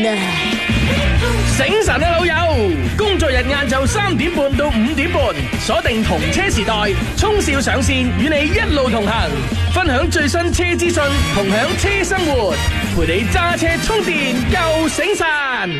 醒神啊老友，工作日晏晝3點半到5點半，鎖定同車時代，聰少上線與你一路同行，分享最新車資訊，同享車生活，陪你揸車充電夠醒神。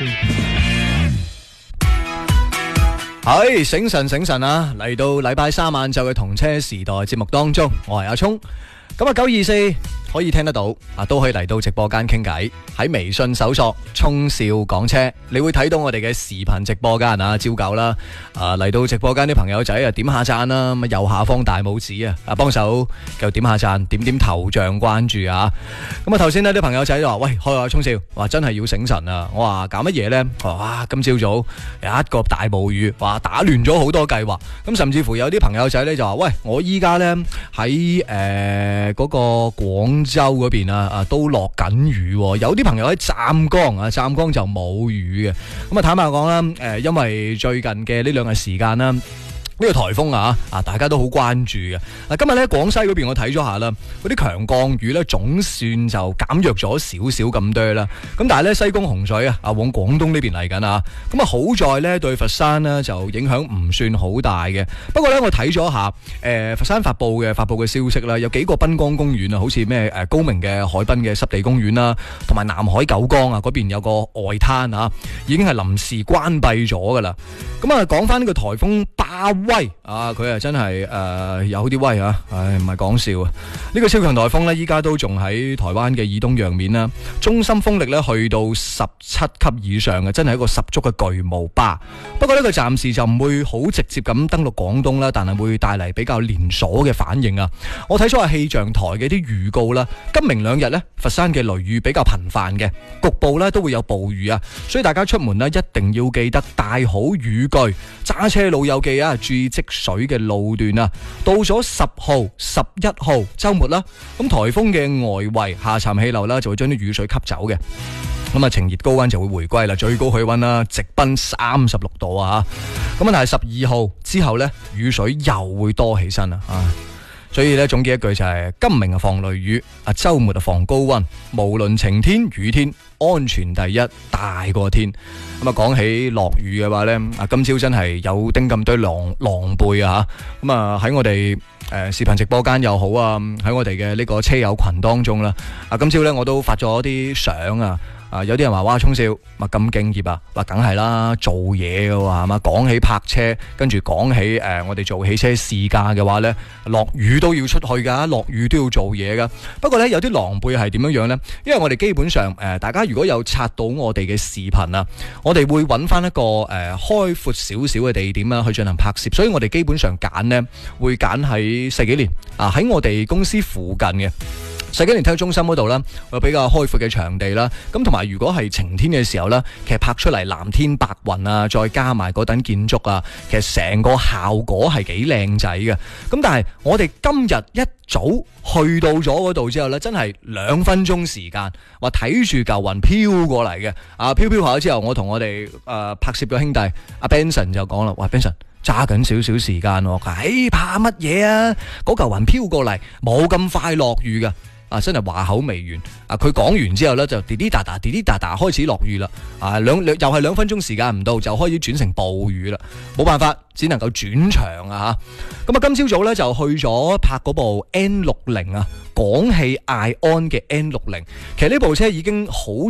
係醒神啊！嚟到禮拜三晏晝嘅同車時代節目當中，我係阿聰。咁啊924可以聽得到啊，都可以嚟到直播間傾偈。喺微信搜索聰少講車，你會睇到我哋嘅視頻直播間啊，朝九啦。嚟到直播間啲朋友仔啊，點下讚啦，咁右下方大拇指啊，幫手就點下讚，點頭像關注啊。咁啊頭先呢啲朋友仔就話：喂，開下聰少，話真係要醒神啊！我話搞乜嘢呢？哇，今朝早有一個大暴雨，話打亂咗好多計劃。咁甚至乎有啲朋友仔呢就話：喂，我依家呢喺嗰個廣州嗰邊啊都落緊雨，有啲朋友喺湛江就冇雨嘅。咁啊坦白講啦，因為最近嘅呢兩日時間啦，呢個颱風啊，大家都好關注嘅。今日咧廣西嗰邊我睇咗下啦，嗰啲強降雨咧總算就減弱咗少少咁多啦。咁但係咧西貢洪水啊，往廣東呢邊嚟緊啊。咁啊好在咧對佛山呢就影響唔算好大嘅。不過咧我睇咗下佛山發布嘅消息啦，有幾個濱江公園啊，好似咩高明嘅海濱嘅濕地公園啦，同埋南海九江啊嗰邊有個外灘啊，已經係臨時關閉咗噶啦。咁啊講翻呢個颱風巴威啊，佢啊真係有啲威啊，唔係講笑啊！呢個超強颱風呢，依家都仲喺台灣嘅以東洋面啦，中心風力呢去到17級以上嘅，真係一個十足嘅巨無霸。不過呢個暫時就唔會好直接咁登陸廣東啦，但係會帶嚟比較連鎖嘅反應啊！我睇咗下氣象台嘅啲預告啦，今明兩日呢，佛山嘅雷雨比較頻繁嘅，局部呢都會有暴雨啊，所以大家出門呢，一定要記得帶好雨具，揸車老友記啊，注意積水嘅路段啊。到咗10號、11號周末啦，咁颱風嘅外圍下沉氣流啦，就會將啲雨水吸走嘅。咁啊，晴熱高溫就會回歸啦，最高氣溫啦直奔36度啊！咁但係12號之後呢，雨水又會多起身啊！所以咧總結一句就係今明防雷雨，周末防高溫，無論晴天雨天，安全第一，大過天。咁啊講起落雨嘅話咧，今朝真係有丁咁多狼狽啊吓！咁啊喺我哋視頻直播間又好啊，喺我哋嘅呢個車友群當中啦，今朝咧我都發咗啲相啊。有啲人話哇聰少咪咁敬業啊，話梗係啦，做嘢嘅喎係嘛，講起泊車，跟住講起我哋做汽車試駕嘅話呢，落雨都要出去噶，落雨都要做嘢噶。不過呢，有啲狼狽係點樣呢？因為我哋基本上大家如果有刷到我哋嘅視頻啊，我哋會揾翻一個開闊少少嘅地點啦去進行拍攝，所以我哋基本上揀呢會揀喺世紀蓮喺我哋公司附近嘅世紀蓮體育中心嗰度啦，會比較開闊嘅場地啦。咁同埋如果係晴天嘅時候啦，其實拍出嚟藍天白雲啊，再加埋嗰等建築啊，其實成個效果係幾靚仔嘅。咁但係我哋今日一早去到咗嗰度之後呢，真係2分鐘時間，話睇住嚿雲飄過嚟嘅。飄下之後，我同我哋拍攝嘅兄弟阿 Benson 就講啦，哇 Benson，揸緊少少時間喎，怕乜嘢啊？嗰嚿雲飄過嚟，冇咁快落雨噶。真係話口未完。佢講完之後呢，就滴滴答答開始落雨啦。又係2分鐘時間唔到，就開始轉成暴雨啦。冇辦法，只能夠轉場啊吓。咁今朝早呢，就去咗拍嗰部 N60啊，廣汽埃安嘅 N60。其實呢部車已經好